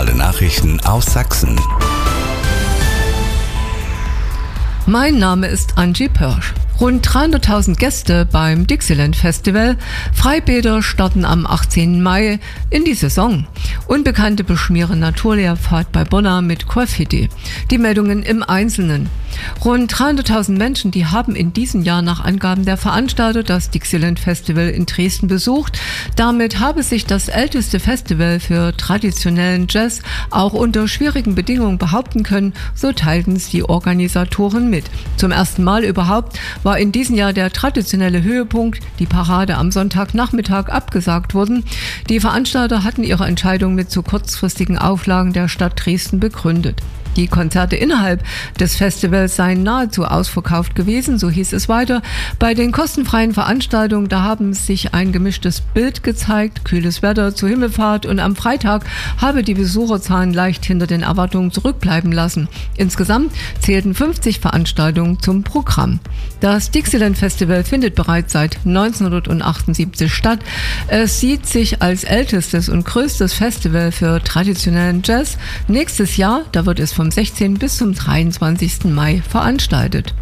Regionale Nachrichten aus Sachsen. Mein Name ist Angie Pörsch. Rund 300.000 Gäste beim Dixieland Festival. Freibäder starten am 18. Mai in die Saison. Unbekannte beschmieren Naturlehrpfad bei Bonna mit Graffiti. Die Meldungen im Einzelnen. Rund 300.000 Menschen, die haben in diesem Jahr nach Angaben der Veranstalter das Dixieland Festival in Dresden besucht. Damit habe sich das älteste Festival für traditionellen Jazz auch unter schwierigen Bedingungen behaupten können, so teilten es die Organisatoren mit. Zum ersten Mal überhaupt war in diesem Jahr der traditionelle Höhepunkt, die Parade am Sonntagnachmittag, abgesagt worden. Die Veranstalter hatten ihre Entscheidung mit zu kurzfristigen Auflagen der Stadt Dresden begründet. Die Konzerte innerhalb des Festivals seien nahezu ausverkauft gewesen, so hieß es weiter. Bei den kostenfreien Veranstaltungen, da haben sich ein gemischtes Bild gezeigt, kühles Wetter zur Himmelfahrt, und am Freitag habe die Besucherzahlen leicht hinter den Erwartungen zurückbleiben lassen. Insgesamt zählten 50 Veranstaltungen zum Programm. Das Dixieland Festival findet bereits seit 1978 statt. Es sieht sich als ältestes und größtes Festival für traditionellen Jazz. Nächstes Jahr, da wird es vom 16. bis zum 23. Mai veranstaltet.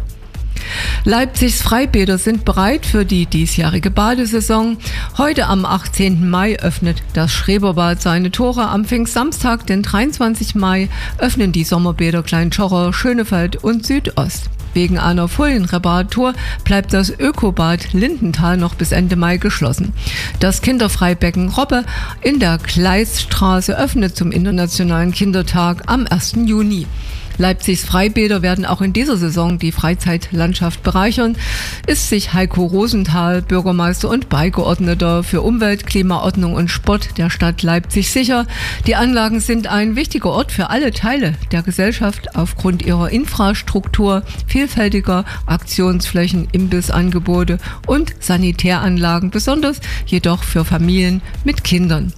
Leipzigs Freibäder sind bereit für die diesjährige Badesaison. Heute am 18. Mai öffnet das Schreberbad seine Tore. Am Pfingstsamstag, den 23. Mai, öffnen die Sommerbäder Kleinschorrer, Schönefeld und Südost. Wegen einer Folienreparatur bleibt das Ökobad Lindenthal noch bis Ende Mai geschlossen. Das Kinderfreibecken Robbe in der Gleisstraße öffnet zum Internationalen Kindertag am 1. Juni. Leipzigs Freibäder werden auch in dieser Saison die Freizeitlandschaft bereichern, ist sich Heiko Rosenthal, Bürgermeister und Beigeordneter für Umwelt, Klimaordnung und Sport der Stadt Leipzig, sicher. Die Anlagen sind ein wichtiger Ort für alle Teile der Gesellschaft aufgrund ihrer Infrastruktur, vielfältiger Aktionsflächen, Imbissangebote und Sanitäranlagen, besonders jedoch für Familien mit Kindern.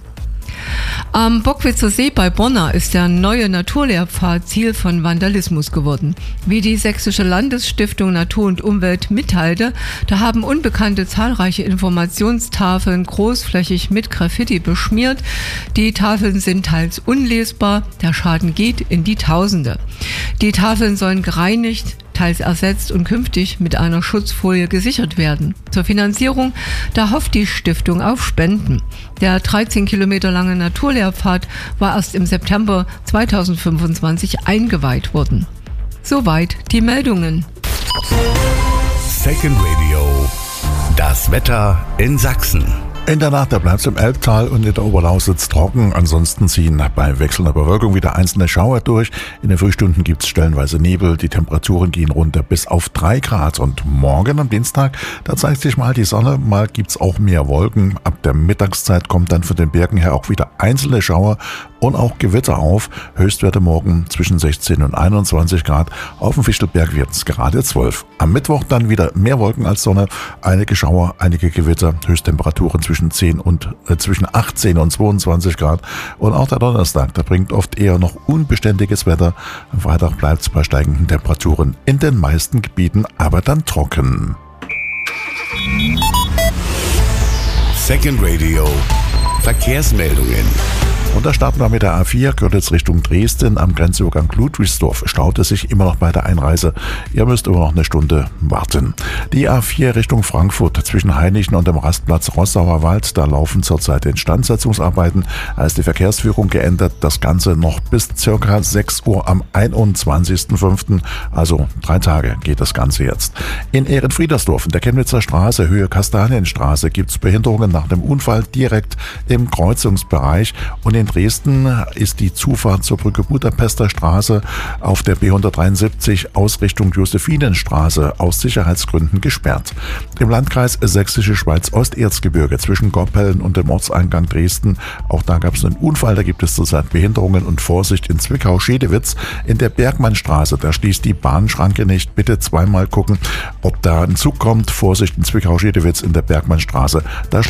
Am Bockwitzer See bei Bonna ist der neue Naturlehrpfad Ziel von Vandalismus geworden. Wie die Sächsische Landesstiftung Natur und Umwelt mitteilte, da haben Unbekannte zahlreiche Informationstafeln großflächig mit Graffiti beschmiert. Die Tafeln sind teils unlesbar, der Schaden geht in die Tausende. Die Tafeln sollen gereinigt, teils ersetzt und künftig mit einer Schutzfolie gesichert werden. Zur Finanzierung, da hofft die Stiftung auf Spenden. Der 13 Kilometer lange Naturlehrpfad war erst im September 2025 eingeweiht worden. Soweit die Meldungen. Second Radio. Das Wetter in Sachsen. In der Nacht bleibt es im Elbtal und in der Oberlausitz trocken. Ansonsten ziehen bei wechselnder Bewölkung wieder einzelne Schauer durch. In den Frühstunden gibt es stellenweise Nebel. Die Temperaturen gehen runter bis auf 3 Grad. Und morgen am Dienstag, da zeigt sich mal die Sonne. Mal gibt es auch mehr Wolken. Ab der Mittagszeit kommt dann von den Bergen her auch wieder einzelne Schauer und auch Gewitter auf. Höchstwerte morgen zwischen 16 und 21 Grad. Auf dem Fichtelberg wird es gerade 12. Am Mittwoch dann wieder mehr Wolken als Sonne. Einige Schauer, einige Gewitter. Höchsttemperaturen zwischen 18 und 22 Grad. Und auch der Donnerstag, der bringt oft eher noch unbeständiges Wetter. Am Freitag bleibt es bei steigenden Temperaturen in den meisten Gebieten, aber dann trocken. Second Radio. Verkehrsmeldungen. Und da starten wir mit der A4, Görlitz Richtung Dresden. Am Grenzübergang Ludwigsdorf staut es sich immer noch bei der Einreise. Ihr müsst immer noch eine Stunde warten. Die A4 Richtung Frankfurt zwischen Hainichen und dem Rastplatz Rossauer Wald. Da laufen zurzeit Instandsetzungsarbeiten. Da ist die Verkehrsführung geändert. Das Ganze noch bis ca. 6 Uhr am 21.05. Also 3 Tage geht das Ganze jetzt. In Ehrenfriedersdorf in der Chemnitzer Straße, Höhe Kastanienstraße, gibt es Behinderungen nach dem Unfall direkt im Kreuzungsbereich. Und in Dresden ist die Zufahrt zur Brücke Budapester Straße auf der B173 aus Richtung Josephinenstraße aus Sicherheitsgründen gesperrt. Im Landkreis Sächsische Schweiz-Osterzgebirge zwischen Goppeln und dem Orteingang Dresden, auch da gab es einen Unfall, da gibt es zurzeit Behinderungen und Vorsicht in Zwickau-Schedewitz. In der Bergmannstraße, da schließt die Bahnschranke nicht. Bitte zweimal gucken, ob da ein Zug kommt. Vorsicht in Zwickau-Schedewitz in der Bergmannstraße. Da